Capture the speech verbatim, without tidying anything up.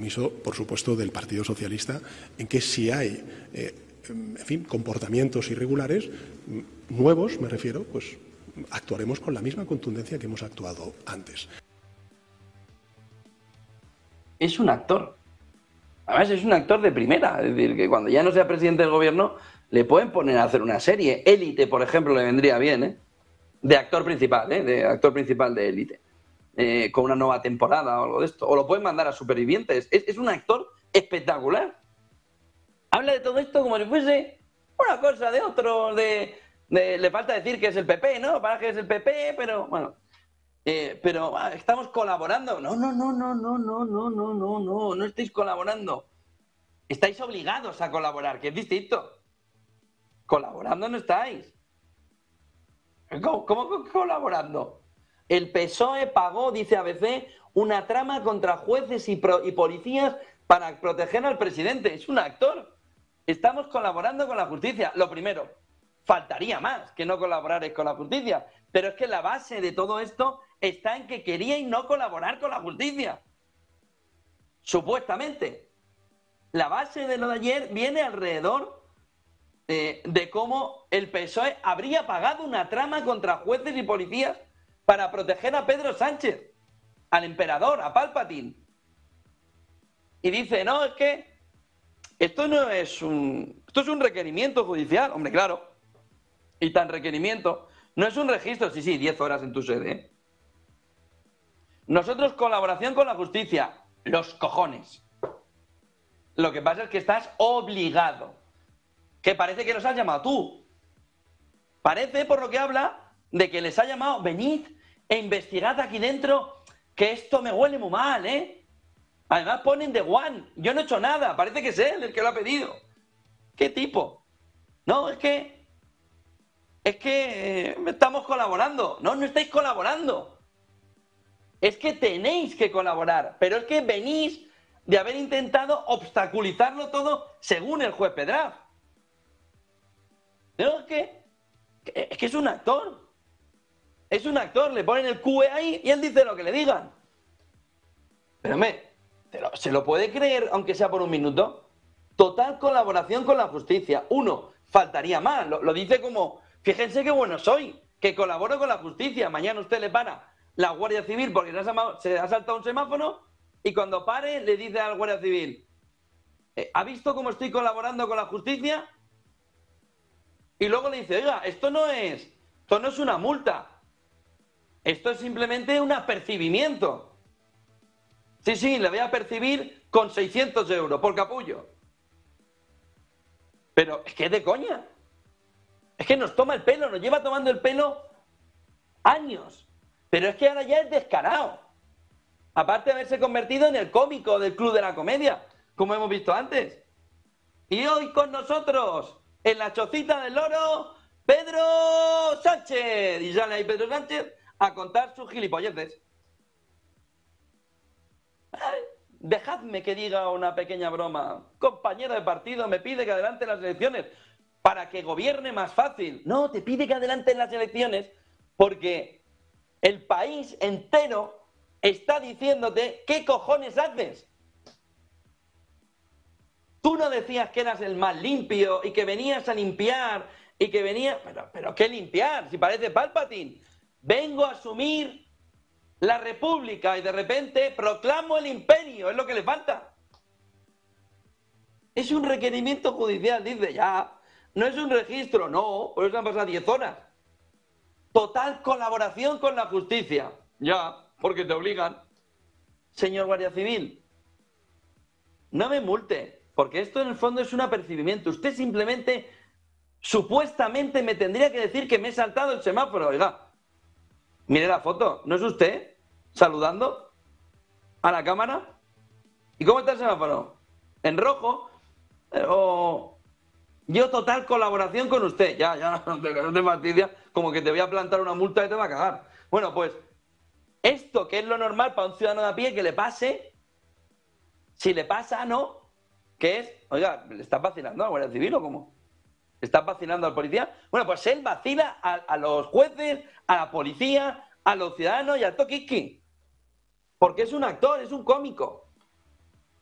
compromiso, por supuesto, del Partido Socialista en que si hay, eh, en fin, comportamientos irregulares, nuevos, me refiero, pues actuaremos con la misma contundencia que hemos actuado antes. Es un actor. Además, es un actor de primera. Es decir, que cuando ya no sea presidente del gobierno, le pueden poner a hacer una serie. Élite, por ejemplo, le vendría bien, ¿eh? De actor principal, ¿eh? De actor principal de Élite. Eh, con una nueva temporada o algo de esto. O lo pueden mandar a Supervivientes. Es, es un actor espectacular. Habla de todo esto como si fuese una cosa de otro, de, de le falta decir que es el P P, ¿no? Para que es el P P, pero bueno. Eh, pero ah, estamos colaborando. No, no, no, no, no, no, no, no, no, no, no estáis colaborando. Estáis obligados a colaborar, que es distinto. Colaborando no estáis. ¿Cómo, cómo colaborando? El P S O E pagó, dice A B C, una trama contra jueces y, pro, y policías para proteger al presidente. Es un actor. Estamos colaborando con la justicia. Lo primero, faltaría más que no colaborarais con la justicia. Pero es que la base de todo esto está en que queríais no colaborar con la justicia. Supuestamente. La base de lo de ayer viene alrededor eh, de cómo el P S O E habría pagado una trama contra jueces y policías para proteger a Pedro Sánchez, al emperador, a Palpatine. Y dice, no, es que esto no es un... Esto es un requerimiento judicial. Hombre, claro. Y tan requerimiento. No es un registro. Sí, sí, diez horas en tu sede, ¿eh? Nosotros, colaboración con la justicia. Los cojones. Lo que pasa es que estás obligado. Que parece que los has llamado tú. Parece, por lo que habla, de que les ha llamado, venid e investigad aquí dentro, que esto me huele muy mal, ¿eh? Además ponen de One. Yo no he hecho nada. Parece que es él el que lo ha pedido. ¿Qué tipo? No, es que... Es que eh, estamos colaborando. No, no estáis colaborando. Es que tenéis que colaborar. Pero es que venís de haber intentado obstaculizarlo todo según el juez Pedraz. No, es que... Es que es un actor. Es un actor. Le ponen el Q E ahí y él dice lo que le digan. Pero me... ¿Se lo puede creer, aunque sea por un minuto? Total colaboración con la justicia. Uno, faltaría más. Lo, lo dice como, fíjense qué bueno soy, que colaboro con la justicia. Mañana usted le para la Guardia Civil porque se ha, se ha saltado un semáforo y cuando pare le dice al Guardia Civil, ¿ha visto cómo estoy colaborando con la justicia? Y luego le dice, oiga, esto no es, esto no es una multa. Esto es simplemente un apercibimiento. Sí, sí, le voy a percibir con seiscientos euros por capullo. Pero es que es de coña. Es que nos toma el pelo, nos lleva tomando el pelo años. Pero es que ahora ya es descarado. Aparte de haberse convertido en el cómico del Club de la Comedia, como hemos visto antes. Y hoy con nosotros, en la chocita del loro, Pedro Sánchez. Y sale ahí Pedro Sánchez a contar sus gilipolleces. Dejadme que diga una pequeña broma. Compañero de partido me pide que adelante las elecciones para que gobierne más fácil. No, te pide que adelante las elecciones porque el país entero está diciéndote qué cojones haces. Tú no decías que eras el más limpio y que venías a limpiar y que venías... Pero, pero ¿qué limpiar? Si parece Palpatine. Vengo a asumir la república y de repente proclamo el imperio, es lo que le falta. Es un requerimiento judicial, dice, ya. No es un registro, no, por eso han pasado diez horas. Total colaboración con la justicia, ya, porque te obligan. Señor Guardia Civil, no me multe, porque esto en el fondo es un apercibimiento. Usted simplemente, supuestamente me tendría que decir que me he saltado el semáforo, oiga. Mire la foto, ¿no es usted saludando a la cámara? ¿Y cómo está el semáforo? En rojo. O yo total colaboración con usted. Ya, ya, no te, no te fastidias, como que te voy a plantar una multa y te va a cagar. Bueno, pues esto que es lo normal para un ciudadano de a pie que le pase, si le pasa, ¿no? Que es, oiga, ¿le estás vacilando al Guardia Civil o cómo? ¿Estás vacilando al policía? Bueno, pues él vacila a, a los jueces, a la policía, a los ciudadanos y al toquiqui. Porque es un actor, es un cómico.